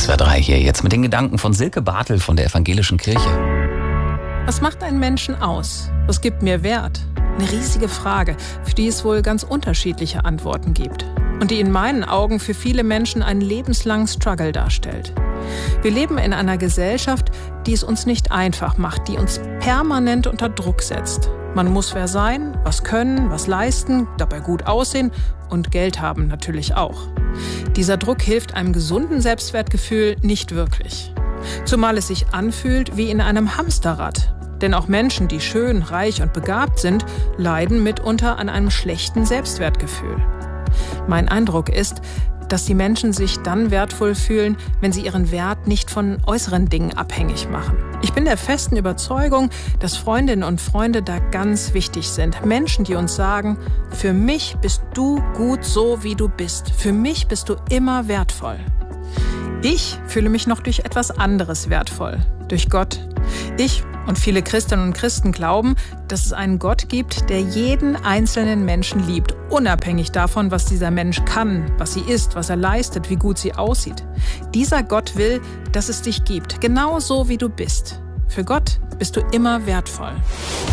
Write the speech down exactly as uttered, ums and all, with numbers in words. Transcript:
S W R drei hier jetzt mit den Gedanken von Silke Bartel von der Evangelischen Kirche. Was macht einen Menschen aus? Was gibt mir Wert? Eine riesige Frage, für die es wohl ganz unterschiedliche Antworten gibt. Und die in meinen Augen für viele Menschen einen lebenslangen Struggle darstellt. Wir leben in einer Gesellschaft, die es uns nicht einfach macht, die uns permanent unter Druck setzt. Man muss wer sein, was können, was leisten, dabei gut aussehen und Geld haben natürlich auch. Dieser Druck hilft einem gesunden Selbstwertgefühl nicht wirklich. Zumal es sich anfühlt wie in einem Hamsterrad. Denn auch Menschen, die schön, reich und begabt sind, leiden mitunter an einem schlechten Selbstwertgefühl. Mein Eindruck ist, dass die Menschen sich dann wertvoll fühlen, wenn sie ihren Wert nicht von äußeren Dingen abhängig machen. Ich bin der festen Überzeugung, dass Freundinnen und Freunde da ganz wichtig sind. Menschen, die uns sagen, für mich bist du gut so, wie du bist. Für mich bist du immer wertvoll. Ich fühle mich noch durch etwas anderes wertvoll, durch Gott. Ich und viele Christinnen und Christen glauben, dass es einen Gott gibt, der jeden einzelnen Menschen liebt, unabhängig davon, was dieser Mensch kann, was sie ist, was er leistet, wie gut sie aussieht. Dieser Gott will, dass es dich gibt, genau so wie du bist. Für Gott bist du immer wertvoll.